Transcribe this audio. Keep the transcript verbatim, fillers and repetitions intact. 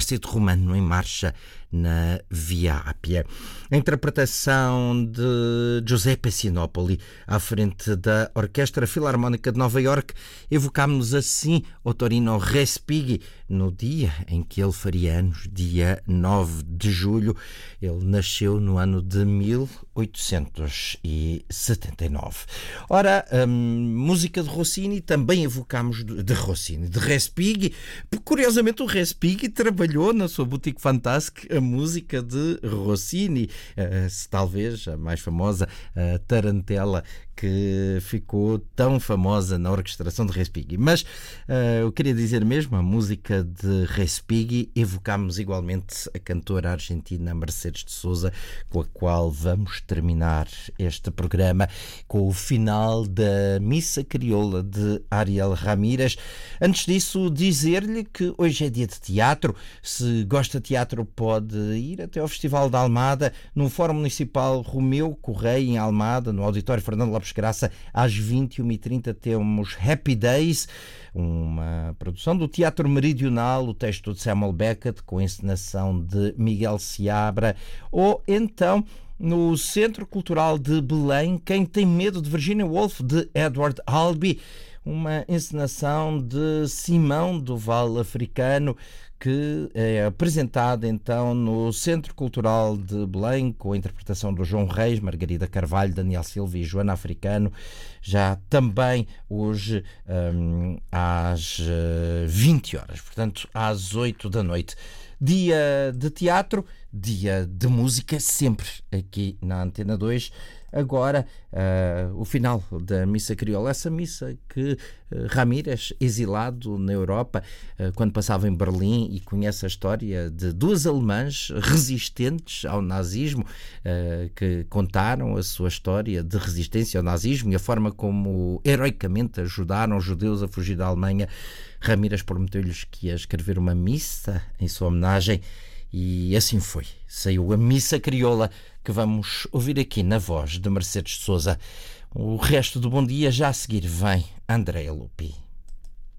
exército romano em marcha na Via Ápia. A interpretação de Giuseppe Sinopoli à frente da Orquestra Filarmónica de Nova Iorque evocámos assim Ottorino Respighi no dia em que ele faria anos, dia nove de julho. Ele nasceu no ano de mil oitocentos e setenta e nove. Ora, hum, música de Rossini também evocámos de, de Rossini, de Respighi. Curiosamente, o Respighi trabalhou na sua Boutique Fantasque a música de Rossini, uh, talvez a mais famosa, a Tarantella, que ficou tão famosa na orquestração de Respighi. Mas uh, eu queria dizer mesmo, a música de Respighi, evocámos igualmente a cantora argentina Mercedes de Souza, com a qual vamos terminar este programa, com o final da Missa Crioula de Ariel Ramírez. Antes disso, dizer-lhe que hoje é dia de teatro. Se gosta de teatro, pode ir até ao Festival da Almada, no Fórum Municipal Romeu Correia, em Almada, no Auditório Fernando Lopes Graça, às vinte e uma e trinta temos Happy Days, uma produção do Teatro Meridional, o texto de Samuel Beckett, com a encenação de Miguel Seabra, ou então no Centro Cultural de Belém, Quem Tem Medo de Virginia Woolf, de Edward Albee, uma encenação de Simão do Vale Africano, que é apresentada então no Centro Cultural de Belém, com a interpretação do João Reis, Margarida Carvalho, Daniel Silva e Joana Africano, já também hoje um, às vinte horas, portanto às oito da noite. Dia de teatro, dia de música, sempre aqui na Antena dois. Agora, uh, o final da Missa Crioula, essa missa que uh, Ramírez, exilado na Europa, uh, quando passava em Berlim e conhece a história de duas alemãs resistentes ao nazismo, uh, que contaram a sua história de resistência ao nazismo e a forma como heroicamente ajudaram os judeus a fugir da Alemanha. Ramírez prometeu-lhes que ia escrever uma missa em sua homenagem e assim foi. Saiu a Missa Crioula, que vamos ouvir aqui na voz de Mercedes de Souza. O resto do bom dia já a seguir vem Andréa Lupi.